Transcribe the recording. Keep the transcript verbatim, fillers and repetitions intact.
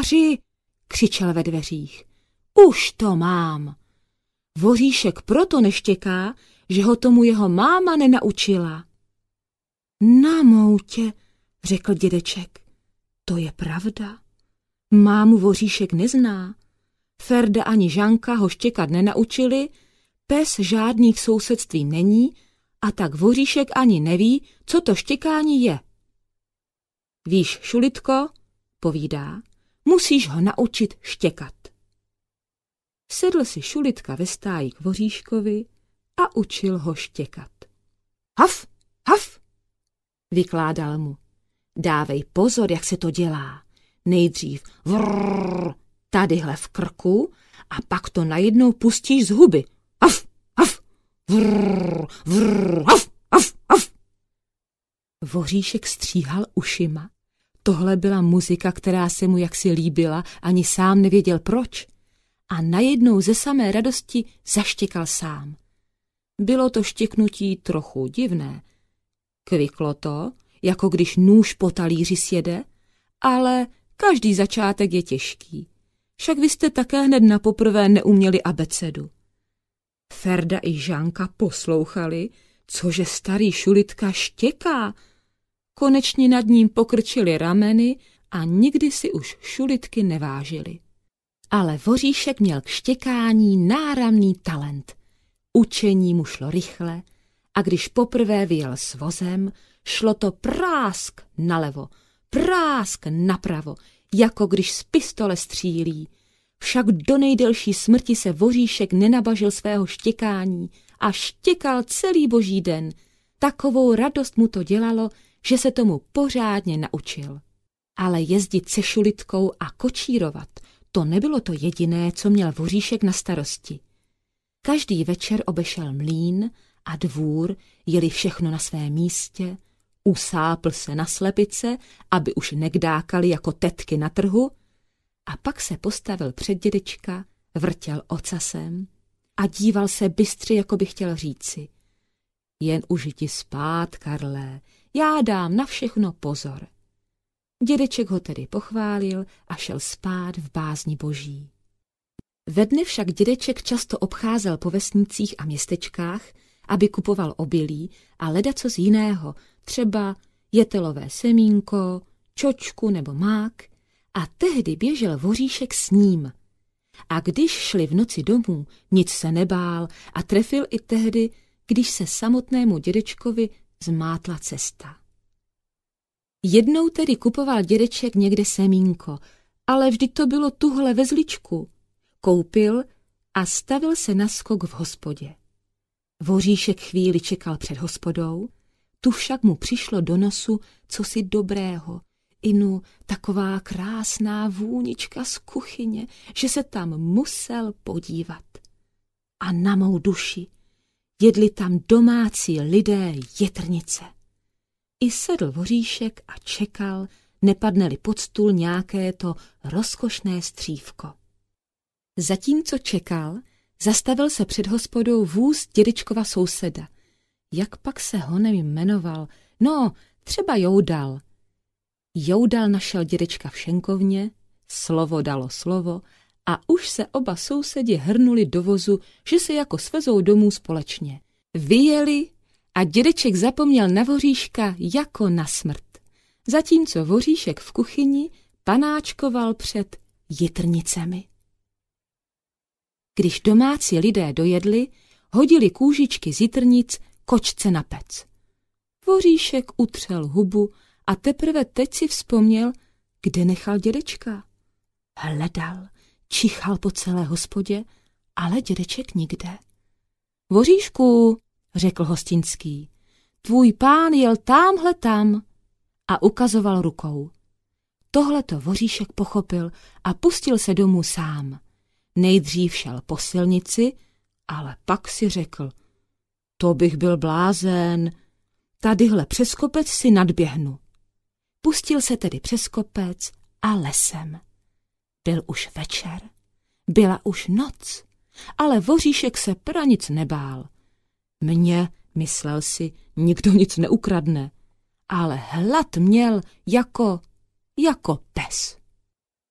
Kuchaři, křičel ve dveřích, už to mám. Voříšek proto neštěká, že ho tomu jeho máma nenaučila. Na moutě, řekl dědeček, to je pravda. Mámu Voříšek nezná. Ferda ani Žanka ho štěkat nenaučili, pes žádný v sousedství není a tak Voříšek ani neví, co to štěkání je. Víš, Šulitko, povídá, musíš ho naučit štěkat. Sedl si Šulitka ve stáji k Voříškovi a učil ho štěkat. Haf, haf, vykládal mu. Dávej pozor, jak se to dělá. Nejdřív vrrr, tadyhle v krku a pak to najednou pustíš z huby. Haf, haf, vrrr, vrrr, haf, haf, haf. Voříšek stříhal ušima. Tohle byla muzika, která se mu jaksi líbila, ani sám nevěděl proč. A najednou ze samé radosti zaštěkal sám. Bylo to štěknutí trochu divné. Kviklo to, jako když nůž po talíři sjede, ale každý začátek je těžký. Však vy jste také hned na poprvé neuměli abecedu. Ferda i Žanka poslouchali, cože starý Šulitka štěká. Konečně nad ním pokrčili rameny a nikdy si už Šulitky nevážili. Ale Voříšek měl k štěkání náramný talent. Učení mu šlo rychle a když poprvé vyjel s vozem, šlo to prásk nalevo, prásk napravo, jako když z pistole střílí. Však do nejdelší smrti se Voříšek nenabažil svého štěkání a štěkal celý boží den. Takovou radost mu to dělalo, že se tomu pořádně naučil. Ale jezdit se Šulitkou a kočírovat, to nebylo to jediné, co měl Voříšek na starosti. Každý večer obešel mlýn a dvůr, jeli všechno na svém místě, usápl se na slepice, aby už nekdákali jako tetky na trhu, a pak se postavil před dědečka, vrtěl ocasem a díval se bystře, jako by chtěl říci: jen už jdi spát, Karlé, já dám na všechno pozor. Dědeček ho tedy pochválil a šel spát v bázni boží. Ve dne však dědeček často obcházel po vesnicích a městečkách, aby kupoval obilí a ledacos jiného, třeba jetelové semínko, čočku nebo mák, a tehdy běžel Voříšek s ním. A když šli v noci domů, nic se nebál a trefil i tehdy, když se samotnému dědečkovi zmátla cesta. Jednou tedy kupoval dědeček někde semínko, ale vždy to bylo tuhle ve zličku. Koupil a stavil se na skok v hospodě. Voříšek chvíli čekal před hospodou, tu však mu přišlo do nosu cosi dobrého, inu taková krásná vůnička z kuchyně, že se tam musel podívat. A na mou duši, jedli tam domácí lidé jetrnice. I sedl Voříšek a čekal, nepadne-li pod stůl nějaké to rozkošné střívko. Zatímco čekal, zastavil se před hospodou vůz dědečkova souseda. Jak pak se honem jmenoval? No, třeba Joudal. Joudal našel dědečka v šenkovně, slovo dalo slovo a už se oba sousedi hrnuli do vozu, že se jako svezou domů společně. Vyjeli a dědeček zapomněl na Voříška jako na smrt. Zatímco Voříšek v kuchyni panáčkoval před jitrnicemi. Když domácí lidé dojedli, hodili kůžičky z jitrnic kočce na pec. Voříšek utřel hubu a teprve teď si vzpomněl, kde nechal dědečka. Hledal, čichal po celé hospodě, ale dědeček nikde. Voříšku, řekl hostinský, tvůj pán jel támhle tam a ukazoval rukou. Tohleto Voříšek pochopil a pustil se domů sám. Nejdřív šel po silnici, ale pak si řekl, to bych byl blázen, tadyhle přes kopec si nadběhnu. Pustil se tedy přes kopec a lesem. Byl už večer, byla už noc, ale Voříšek se pranic nebál. Mně, myslel si, nikdo nic neukradne, ale hlad měl jako, jako pes.